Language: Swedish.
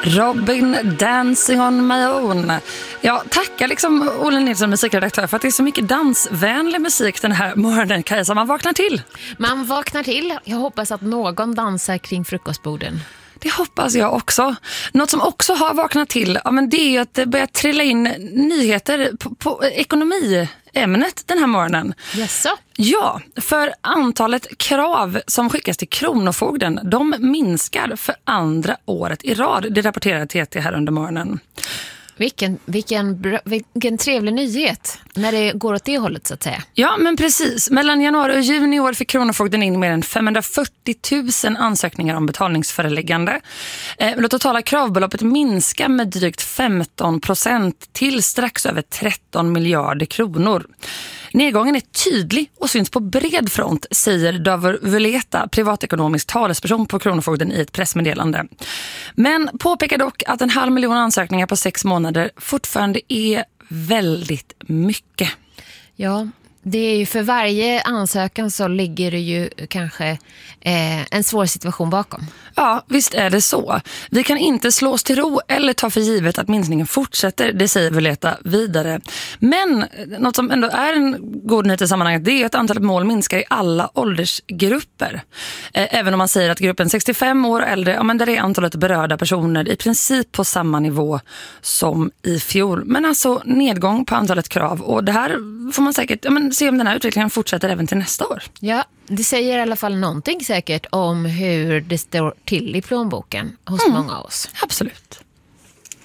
Robin, Dancing on my own. Jag tackar liksom Olle Nilsson, musikredaktör, för att det är så mycket dansvänlig musik den här morgonen, Kajsa. Man vaknar till. Man vaknar till. Jag hoppas att någon dansar kring frukostborden. Det hoppas jag också. Något som också har vaknat till, ja, men det är ju att det börjar trilla in nyheter på ekonomiämnet den här morgonen. Jaså? Ja, för antalet krav som skickas till Kronofogden, de minskar för andra året i rad. Det rapporterar TT här under morgonen. Vilken trevlig nyhet när det går åt det hållet, så att säga. Ja, men precis. Mellan januari och juni i år fick Kronofogden in mer än 540 000 ansökningar om betalningsföreläggande. Det totala kravbeloppet minskar med drygt 15% till strax över 13 miljarder kronor. Nedgången är tydlig och syns på bred front, säger Davor Vuleta, privatekonomisk talesperson på Kronofogden, i ett pressmeddelande. Men påpekar dock att 500 000 ansökningar på 6 månader fortfarande är väldigt mycket. Ja, det är ju för varje ansökan så ligger det ju kanske en svår situation bakom. Ja, visst är det så. Vi kan inte slå oss till ro eller ta för givet att minskningen fortsätter, det säger Vuleta vidare. Men något som ändå är en god nyhet i sammanhanget, det är att antalet mål minskar i alla åldersgrupper. Även om man säger att gruppen 65 år och äldre, ja, men där är antalet berörda personer i princip på samma nivå som i fjol. Men alltså nedgång på antalet krav, och det här får man säkert se om den här utvecklingen fortsätter även till nästa år. Ja, det säger i alla fall någonting säkert om hur det står till i plånboken hos många av oss. Absolut.